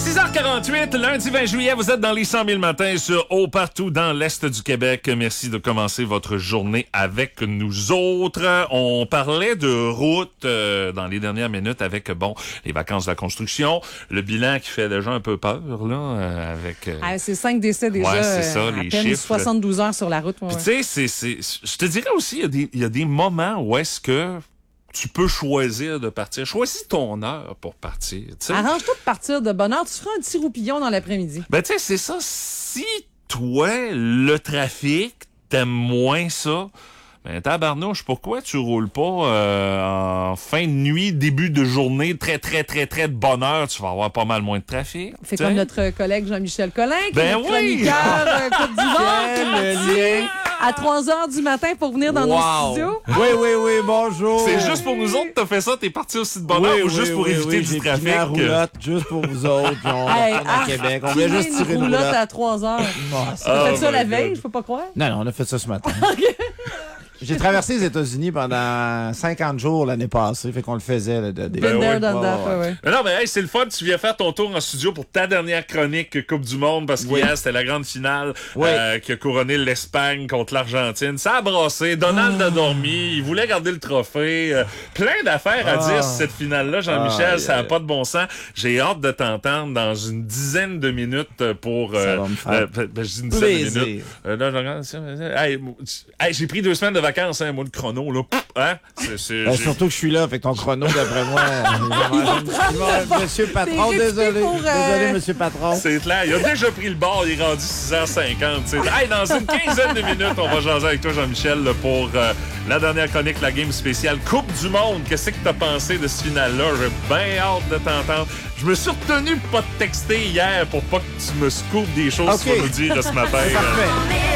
6h48, lundi 20 juillet, vous êtes dans les 100 000 matins sur Haut partout dans l'Est du Québec. Merci de commencer votre journée avec nous autres. On parlait de route dans les dernières minutes avec, les vacances de la construction. Le bilan qui fait déjà un peu peur, là, avec... c'est 5 décès déjà. Ouais, c'est ça, à les peine chiffres. 72 heures sur la route. Puis tu sais, je te dirais aussi, il y a des moments où est-ce que tu peux choisir de partir. Choisis ton heure pour partir. T'sais. Arrange-toi de partir de bonne heure. Tu feras un petit roupillon dans l'après-midi. Ben, tu sais, c'est ça. Si toi, le trafic, t'aimes moins ça, ben, tabarnouche, pourquoi tu roules pas en fin de nuit, début de journée, très, très, très, très de bonne heure? Tu vas avoir pas mal moins de trafic. C'est comme notre collègue Jean-Michel Collin, qui est notre oui! chroniqueur Coupe du Monde. Quel lien! À 3 heures du matin pour venir dans nos studios. Oui, bonjour. C'est juste pour nous autres que t'as fait ça? T'es parti aussi de bonne heure ou juste pour éviter du trafic? J'ai pris la roulotte juste pour vous autres. On retourne à Québec. On voulait juste tirer une roulotte à 3 heures. On a fait ça la veille, je peux pas croire. Non, on a fait ça ce matin. J'ai traversé les États-Unis pendant 50 jours l'année passée, fait qu'on le faisait. Ouais. Non, mais hey, c'est le fun. Tu viens faire ton tour en studio pour ta dernière chronique Coupe du Monde, parce qu'hier, c'était la grande finale qui a couronné l'Espagne contre l'Argentine. Ça a brassé. Donald a dormi. Il voulait garder le trophée. Plein d'affaires à dire sur cette finale-là, Jean-Michel. Ça n'a pas de bon sens. J'ai hâte de t'entendre dans une dizaine de minutes pour... ça va me faire je dis une dizaine de minutes. Là, je regarde ça. Hey, j'ai pris 2 semaines de vacances, moi, le chrono, là. Hein? Surtout que je suis là, fait que ton chrono, d'après moi... Monsieur Patron, désolé. Désolé, Monsieur Patron. C'est clair. Il a déjà pris le bord, il est rendu 6h50. Hey, dans une quinzaine de minutes, on va jaser avec toi, Jean-Michel, là, pour la dernière chronique, la game spéciale Coupe du Monde. Qu'est-ce que t'as pensé de ce final-là? J'ai bien hâte de t'entendre. Je me suis retenu de pas te texter hier pour pas que tu me scoopes des choses qu'il faut nous dire ce matin. Parfait.